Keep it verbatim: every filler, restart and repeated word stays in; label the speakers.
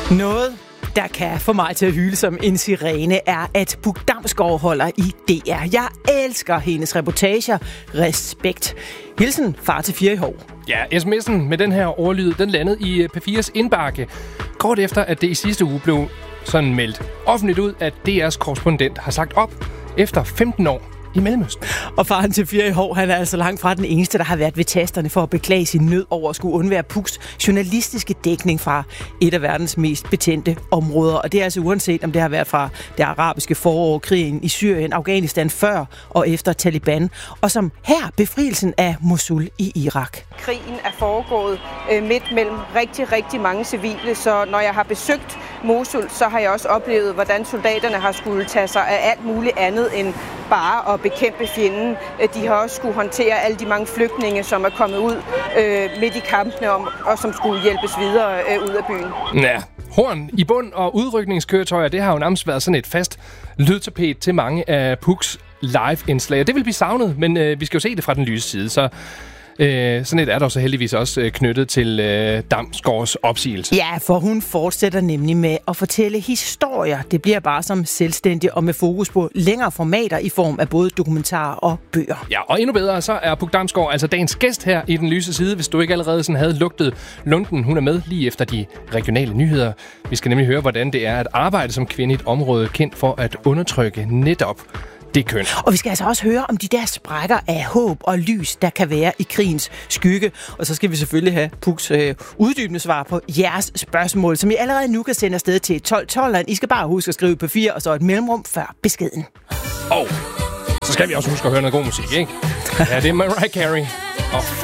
Speaker 1: Noget, der kan få mig til at hyle som en sirene, er, at Puk Damsgaard holder i D R. Jeg elsker hendes reportager. Respekt. Hilsen, far til fire i hår.
Speaker 2: Ja, sms'en med den her ordlyd, den landede i P fires indbakke. Kort efter, at det i sidste uge blev sådan meldt offentligt ud, at D R's korrespondent har sagt op efter femten år i Mellemøsten.
Speaker 1: Og faren til fire i hår, han er altså langt fra den eneste, der har været ved tasterne for at beklage sin nød over at skulle undvære Puks journalistiske dækning fra et af verdens mest betændte områder. Og det er altså uanset, om det har været fra det arabiske forår, krigen i Syrien, Afghanistan før og efter Taliban, og som her befrielsen af Mosul i Irak.
Speaker 3: Krigen er foregået øh, midt mellem rigtig, rigtig mange civile, så når jeg har besøgt Mosul, så har jeg også oplevet, hvordan soldaterne har skulle tage sig af alt muligt andet end bare at bekæmpe fjenden. De har også skulle håndtere alle de mange flygtninge, som er kommet ud øh, midt i kampene om, og som skulle hjælpes videre øh, ud af byen.
Speaker 2: Ja, horn i bund og udrykningskøretøjer, det har jo nærmest været sådan et fast lydtapet til mange af Puks live-indslag. Det vil blive savnet, men øh, vi skal jo se det fra den lyse side, så Øh, sådan et er der så heldigvis også øh, knyttet til øh, Damsgaards opsigelse.
Speaker 1: Ja, for hun fortsætter nemlig med at fortælle historier. Det bliver bare som selvstændig og med fokus på længere formater i form af både dokumentarer og bøger.
Speaker 2: Ja, og endnu bedre, så er Puk Damsgaard altså dagens gæst her i Den Lyse Side, hvis du ikke allerede sådan havde lugtet lunden. Hun er med lige efter de regionale nyheder. Vi skal nemlig høre, hvordan det er at arbejde som kvinde i et område kendt for at undertrykke netop det køn.
Speaker 1: Og vi skal altså også høre om de der sprækker af håb og lys, der kan være i krigens skygge. Og så skal vi selvfølgelig have Puks øh, uddybende svar på jeres spørgsmål, som I allerede nu kan sende afsted til tolv tolv. I skal bare huske at skrive på fire og så et mellemrum før beskeden.
Speaker 2: Og så skal vi også huske at høre noget god musik, ikke? Ja, det er Mariah Carey og